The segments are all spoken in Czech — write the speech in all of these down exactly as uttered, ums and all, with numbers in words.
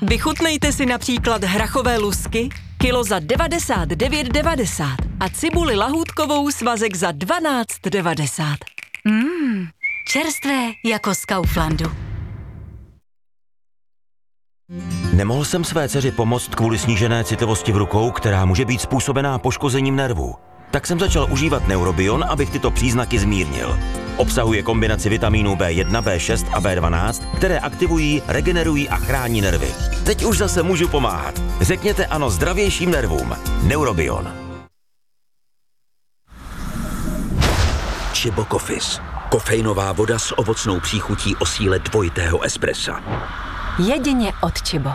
Vychutnejte si například hrachové lusky, kilo za devadesát devět devadesát a cibuli lahůdkovou svazek za dvanáct devadesát. Mmm, čerstvé jako z Kauflandu. Nemohl jsem své dceři pomoct kvůli snížené citlivosti v rukou, která může být způsobená poškozením nervů. Tak jsem začal užívat Neurobion, abych tyto příznaky zmírnil. Obsahuje kombinaci vitamínů bé jedna, bé šest a bé dvanáct, které aktivují, regenerují a chrání nervy. Teď už zase můžu pomáhat. Řekněte ano zdravějším nervům. Neurobion. Chibo Coffees. Kofeinová voda s ovocnou příchutí o síle dvojitého espressa. Jedině od Chibo.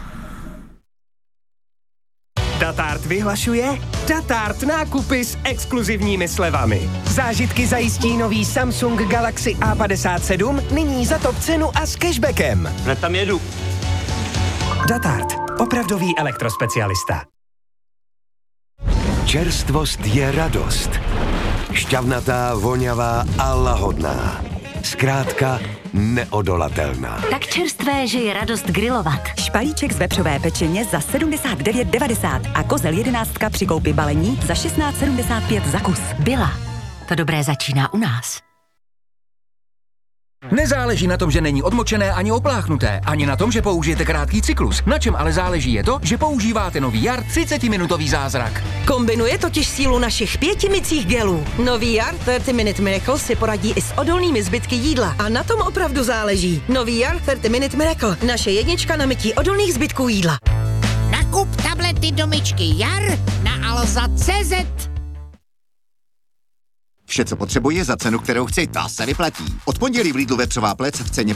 Datart vyhlašuje Datart nákupy s exkluzivními slevami. Zážitky zajistí nový Samsung Galaxy A padesát sedm, nyní za top cenu a s cashbackem. Hned tam jedu. Datart, opravdový elektrospecialista. Čerstvost je radost. Šťavnatá, voňavá a lahodná. Zkrátka neodolatelná. Tak čerstvé, že je radost grilovat. Špalíček z vepřové pečeně za sedmdesát devět devadesát a kozel jedenáctka při koupi balení za šestnáct sedmdesát pět za kus. Byla. To dobré začíná u nás. Nezáleží na tom, že není odmočené ani opláchnuté, ani na tom, že použijete krátký cyklus. Na čem ale záleží je to, že používáte nový Jar třicetiminutový zázrak. Kombinuje totiž sílu našich pěti mycích gelů. Nový Jar třicet Minute Miracle si poradí i s odolnými zbytky jídla. A na tom opravdu záleží. Nový Jar třicet Minute Miracle. Naše jednička na mytí odolných zbytků jídla. Nakup tablety do myčky Jar na alza tečka cé zet. Vše, co potřebuji za cenu, kterou chci, ta se vyplatí. Od pondělí v Lidlu vepřová plec v ceně